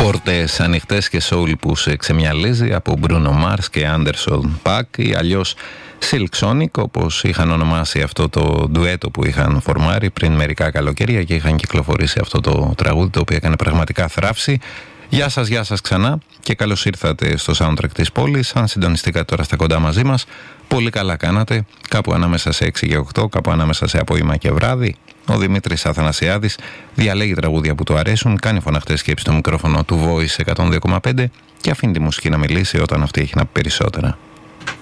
Πόρτες ανοιχτές και soul που σε ξεμυαλίζει από Bruno Mars και Anderson .Paak ή αλλιώς Silk Sonic, όπως είχαν ονομάσει αυτό το ντουέτο που είχαν φορμάρει πριν μερικά καλοκαίρια και είχαν κυκλοφορήσει αυτό το τραγούδι το οποίο έκανε πραγματικά θράψη. Γεια σας ξανά και καλώς ήρθατε στο soundtrack της πόλης. Αν συντονιστήκατε τώρα στα κοντά μαζί μας, πολύ καλά κάνατε. Κάπου ανάμεσα σε 6 και 8, κάπου ανάμεσα σε απόγευμα και βράδυ, ο Δημήτρης Αθανασιάδης διαλέγει τραγούδια που του αρέσουν, κάνει φωναχτές σκέψεις στο μικρόφωνο του Voice 102,5 και αφήνει τη μουσική να μιλήσει όταν αυτή έχει να πει περισσότερα.